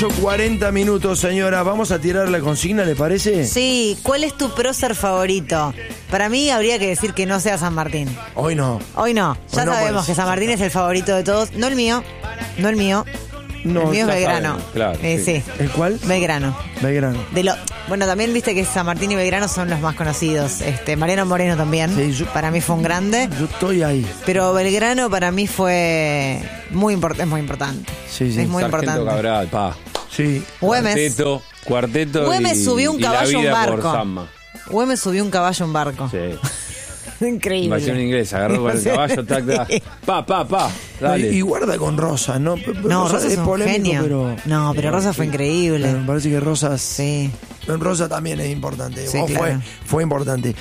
40 minutos, señora. Vamos a tirar la consigna, ¿le parece? Sí, ¿cuál es tu prócer favorito? Para mí habría que decir que no sea San Martín. Hoy no. Hoy no. Ya sabemos que San Martín es el favorito de todos. No el mío. No el mío. No, el mío es ya Belgrano. sabemos, claro, sí. ¿El cuál? Belgrano. Belgrano. Bueno, también viste que San Martín y Belgrano son los más conocidos. Mariano Moreno también. Sí, para mí fue un grande. Yo estoy ahí. Pero Belgrano para mí fue es muy importante. Sí. Es muy Sargento importante. Cabral, pa. Sí. Güemes. Cuarteto Güemes subió un y la caballo a un vida barco. por Samma. Güemes subió un caballo a un barco. Sí. Increíble. Invasión inglesa, agarró con el caballo, tac, tac. Pa. Dale. Y guarda con Rosas, ¿no? No, Rosas es un polémico, genio. pero... No, pero Rosas fue increíble. Pero me parece que Rosas... Sí. Rosa también es importante. Sí, claro. Fue importante.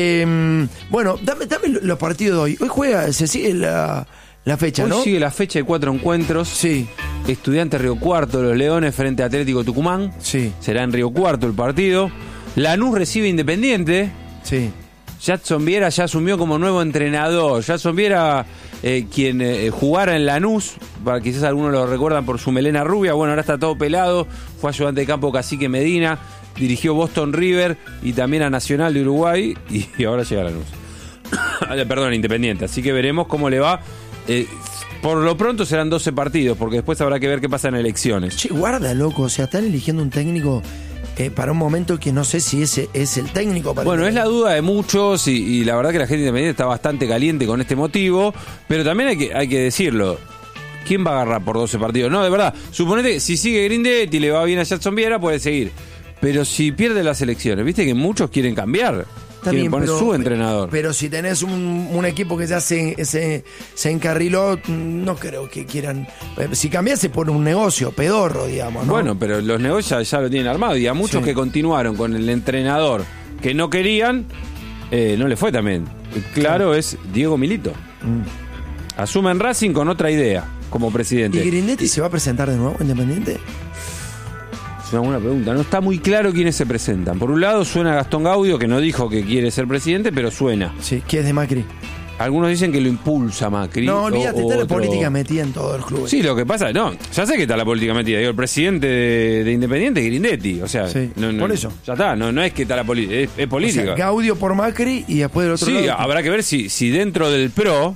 Bueno, dame los partidos de hoy. Hoy se sigue la fecha, Hoy ¿no? sigue la fecha de 4 encuentros. Sí. Estudiantes Río Cuarto, los Leones frente a Atlético Tucumán. Sí. Será en Río Cuarto el partido. Lanús recibe Independiente. Sí. Jadson Viera ya asumió como nuevo entrenador. Jadson Viera, quien jugara en Lanús, quizás algunos lo recuerdan por su melena rubia. Bueno, ahora está todo pelado. Fue ayudante de campo Cacique Medina. Dirigió Boston River y también a Nacional de Uruguay. Y ahora llega a Lanús. Perdón, Independiente. Así que veremos cómo le va. Por lo pronto serán 12 partidos, porque después habrá que ver qué pasa en elecciones. Che, guarda, loco. O sea, están eligiendo un técnico para un momento que no sé si ese es el técnico. Bueno, es la duda de muchos y la verdad que la gente independiente está bastante caliente con este motivo, pero también hay que decirlo. ¿Quién va a agarrar por 12 partidos? No, de verdad, suponete que si sigue Grindetti y le va bien a Jadson Viera, puede seguir. Pero si pierde las elecciones, viste que muchos quieren cambiar. Quieren poner su entrenador. Pero si tenés un equipo que ya se encarriló, no creo que quieran. Si cambiase por un negocio pedorro, digamos, ¿no? Bueno, pero los negocios ya lo tienen armado y a muchos que continuaron con el entrenador que no querían, no le fue también. Claro, es Diego Milito. Asume en Racing con otra idea como presidente. ¿Y Grindetti se va a presentar de nuevo Independiente? Es una buena pregunta. No está muy claro quiénes se presentan. Por un lado suena Gastón Gaudio, que no dijo que quiere ser presidente, pero suena. Sí, que es de Macri. Algunos dicen que lo impulsa Macri. No, olvídate, está la política metida en todos los clubes. Sí, lo que pasa, no, ya sé que está la política metida. Digo, el presidente de Independiente es Grindetti. O sea, sí, por eso. Ya está, no es que está la política, es política. O sea, Gaudio por Macri y después del otro lado. Sí, habrá que ver si dentro del PRO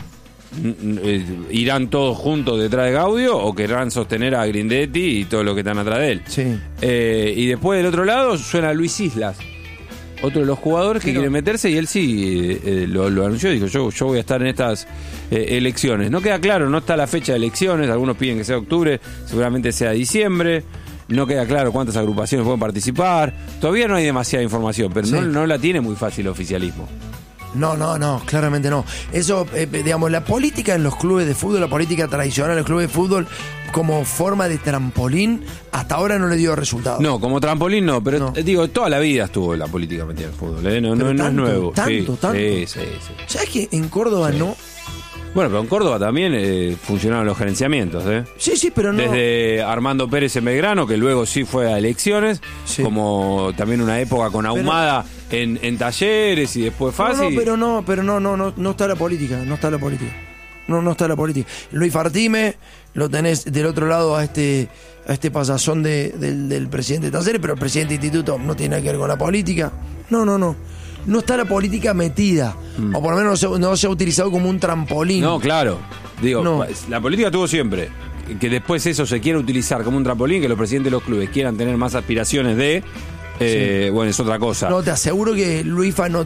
irán todos juntos detrás de Gaudio o querrán sostener a Grindetti y todo lo que están atrás de él. Sí. Y después del otro lado suena Luis Islas, otro de los jugadores que quiere meterse, y él sí lo anunció, dijo yo voy a estar en estas elecciones. No queda claro, no está la fecha de elecciones, algunos piden que sea octubre, seguramente sea diciembre. No queda claro cuántas agrupaciones pueden participar. Todavía no hay demasiada información, pero no la tiene muy fácil el oficialismo. No, claramente no. Eso, digamos, la política en los clubes de fútbol, la política tradicional en los clubes de fútbol, como forma de trampolín, hasta ahora no le dio resultado. No, como trampolín no, pero digo, toda la vida estuvo la política metida en el fútbol, no es nuevo. Tanto. Sí. ¿Sabes que en Córdoba no? Bueno, pero en Córdoba también funcionaron los gerenciamientos, Sí, pero no. Desde Armando Pérez en Belgrano, que luego sí fue a elecciones, como también una época con Ahumada en Talleres y después fácil. No está la política, no está la política. Luis Fartime, lo tenés del otro lado a este pasazón del presidente de Talleres, pero el presidente de instituto no tiene nada que ver con la política. No está la política metida, o por lo menos no se ha utilizado como un trampolín. No, claro. Digo, la política tuvo siempre. Que después eso se quiera utilizar como un trampolín, que los presidentes de los clubes quieran tener más aspiraciones bueno, es otra cosa. No, te aseguro que Luisfa no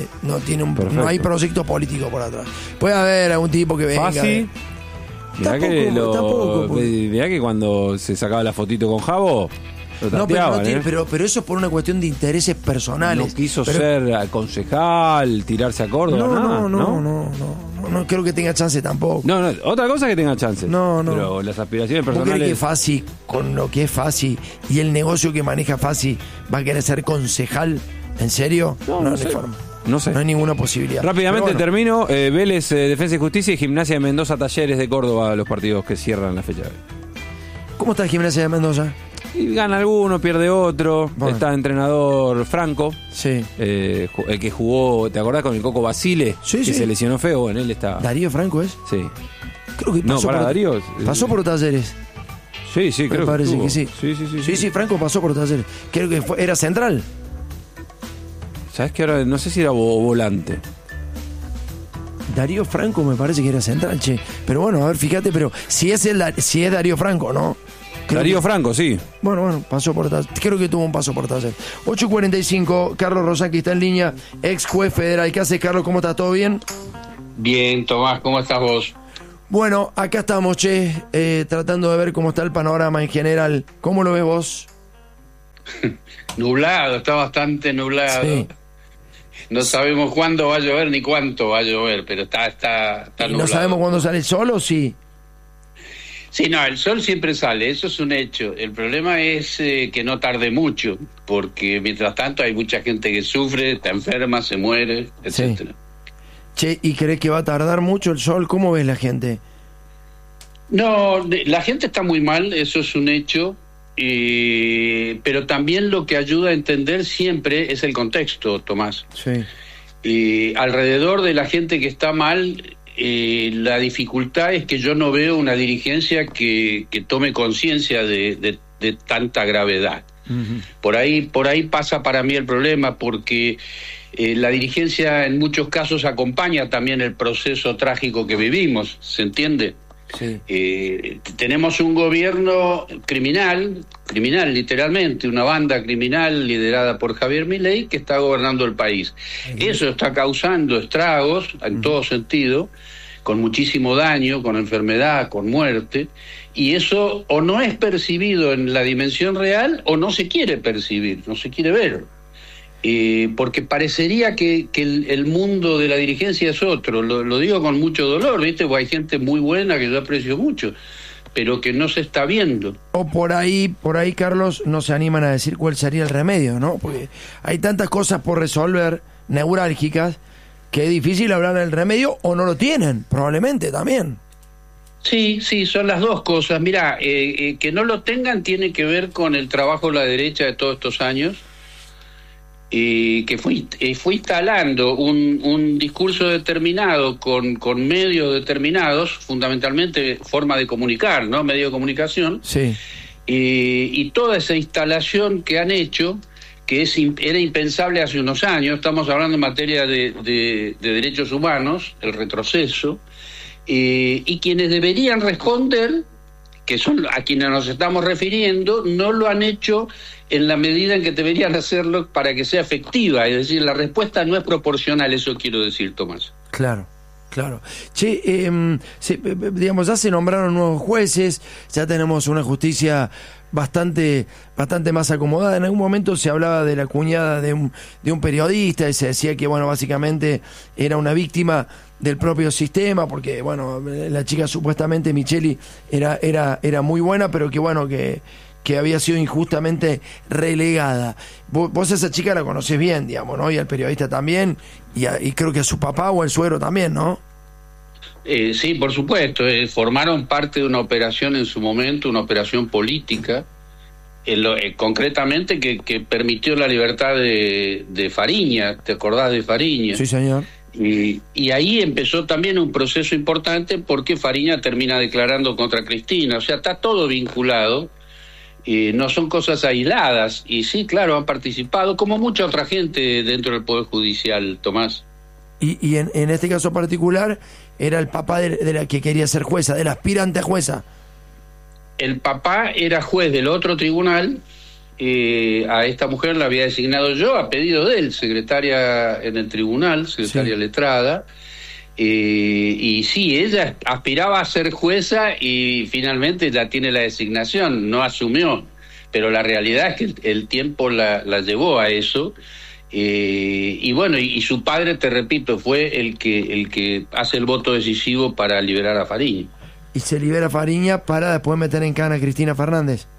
hay proyecto político por atrás. Puede haber algún tipo que venga. Fácil. Mirá que cuando se sacaba la fotito con Javo, lo tanteaban, pero eso es por una cuestión de intereses personales. No quiso ser concejal, tirarse a Córdoba. No creo que tenga chance tampoco. No, otra cosa es que tenga chance. No. Pero las aspiraciones ¿Vos personales. crees que Fassi, con lo que es Fassi y el negocio que maneja Fassi, va a querer ser concejal? ¿En serio? No hay forma. No sé. No hay ninguna posibilidad. Rápidamente termino. Vélez, Defensa y Justicia y Gimnasia de Mendoza, Talleres de Córdoba, los partidos que cierran la fecha. ¿Cómo está el Gimnasia de Mendoza? Y gana alguno, pierde otro. Bueno. Está entrenador Franco. Sí. El que jugó, ¿te acordás con el Coco Basile? Sí. Que se lesionó feo. Bueno, él está. ¿Darío Franco es? Sí. Creo que pasó Darío. Pasó por Talleres. Sí, Me creo parece estuvo. que sí. Sí, Franco pasó por Talleres. Creo que era central. ¿Sabes qué? Ahora no sé si era volante. Darío Franco me parece que era central, che. Pero bueno, a ver, fíjate, pero si es Darío Franco, ¿no? Darío Franco, sí. Bueno, pasó por Talleres. Creo que tuvo un paso por Talleres. 8:45, Carlos Rosaki está en línea, ex juez federal. ¿Qué haces, Carlos? ¿Cómo estás? ¿Todo bien? Bien, Tomás, ¿cómo estás vos? Bueno, acá estamos, che, tratando de ver cómo está el panorama en general. ¿Cómo lo ves vos? Nublado, está bastante nublado. Sí. No sabemos cuándo va a llover ni cuánto va a llover, pero está ¿Y nublado. no sabemos cuándo sale el sol o sí? Sí, no, el sol siempre sale, eso es un hecho. El problema es que no tarde mucho, porque mientras tanto hay mucha gente que sufre, está enferma, se muere, etcétera. Che, ¿y crees que va a tardar mucho el sol? ¿Cómo ves la gente? No, la gente está muy mal, eso es un hecho, pero también lo que ayuda a entender siempre es el contexto, Tomás. Sí. Alrededor de la gente que está mal, la dificultad es que yo no veo una dirigencia que tome conciencia de tanta gravedad. Uh-huh. Por ahí pasa para mí el problema, porque la dirigencia en muchos casos acompaña también el proceso trágico que vivimos, ¿se entiende? Sí. Tenemos un gobierno criminal literalmente, una banda criminal liderada por Javier Milei que está gobernando el país. Eso está causando estragos en todo sentido, con muchísimo daño, con enfermedad, con muerte, y eso o no es percibido en la dimensión real o no se quiere percibir, no se quiere ver. Porque parecería que el mundo de la dirigencia es otro, lo digo con mucho dolor, ¿viste? Porque hay gente muy buena que yo aprecio mucho, pero que no se está viendo. O por ahí, Carlos, no se animan a decir cuál sería el remedio, ¿no? Porque hay tantas cosas por resolver, neurálgicas, que es difícil hablar del remedio, o no lo tienen, probablemente también. Sí, son las dos cosas. Mirá, que no lo tengan tiene que ver con el trabajo de la derecha de todos estos años, que fue instalando un discurso determinado con medios determinados, fundamentalmente forma de comunicar, ¿no? Medio de comunicación. Sí. Y toda esa instalación que han hecho, que era impensable hace unos años, estamos hablando en materia de derechos humanos, el retroceso, y quienes deberían responder, que son a quienes nos estamos refiriendo, no lo han hecho en la medida en que deberían hacerlo para que sea efectiva. Es decir, la respuesta no es proporcional, eso quiero decir, Tomás. Claro. Che, digamos, ya se nombraron nuevos jueces, ya tenemos una justicia bastante más acomodada. En algún momento se hablaba de la cuñada de un periodista y se decía que, bueno, básicamente era una víctima del propio sistema, porque, bueno, la chica supuestamente, Micheli, era muy buena, pero que, bueno, que había sido injustamente relegada. Vos a esa chica la conocés bien, digamos, ¿no? Y al periodista también, y creo que a su papá o al suegro también, ¿no? Sí, por supuesto. Formaron parte de una operación en su momento, una operación política, concretamente que permitió la libertad de Fariña. ¿Te acordás de Fariña? Sí, señor. Y ahí empezó también un proceso importante, porque Fariña termina declarando contra Cristina. O sea, está todo vinculado. No son cosas aisladas, y sí, claro, han participado, como mucha otra gente dentro del Poder Judicial, Tomás. Y en este caso particular, era el papá de la que quería ser jueza, de la aspirante a jueza. El papá era juez del otro tribunal, a esta mujer la había designado yo, a pedido de él, secretaria en el tribunal, secretaria Sí. letrada. Y sí, ella aspiraba a ser jueza y finalmente ya tiene la designación, no asumió, pero la realidad es que el tiempo la llevó a eso. Y bueno, y su padre, te repito, fue el que hace el voto decisivo para liberar a Fariña. Y se libera Fariña para después meter en cana a Cristina Fernández.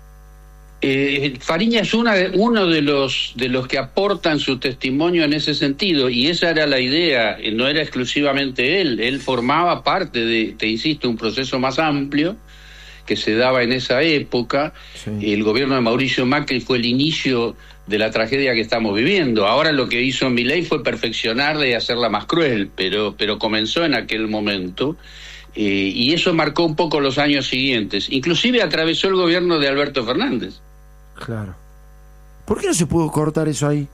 Fariña es uno de los que aportan su testimonio en ese sentido, y esa era la idea. No era exclusivamente él formaba parte de, te insisto, un proceso más amplio que se daba en esa época. Sí. El gobierno de Mauricio Macri fue el inicio de la tragedia que estamos viviendo. Ahora lo que hizo Milei fue perfeccionarla y hacerla más cruel, pero comenzó en aquel momento. Y eso marcó un poco los años siguientes. Inclusive atravesó el gobierno de Alberto Fernández. Claro. ¿Por qué no se pudo cortar eso ahí?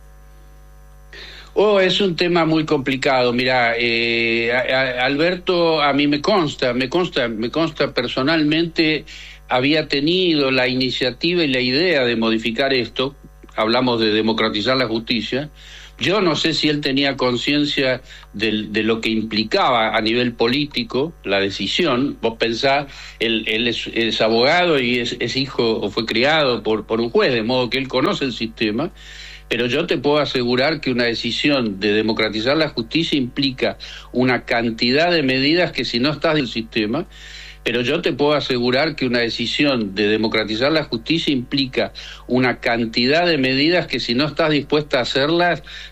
Es un tema muy complicado. Mirá, Alberto, a mí me consta personalmente, había tenido la iniciativa y la idea de modificar esto. Hablamos de democratizar la justicia. Yo no sé si él tenía conciencia de lo que implicaba a nivel político la decisión. Vos pensás, él es abogado y es hijo o fue criado por un juez, de modo que él conoce el sistema. Pero yo te puedo asegurar que una decisión de democratizar la justicia implica una cantidad de medidas que si no estás del sistema, pero yo te puedo asegurar que una decisión de democratizar la justicia implica una cantidad de medidas que si no estás dispuesta a hacerlas,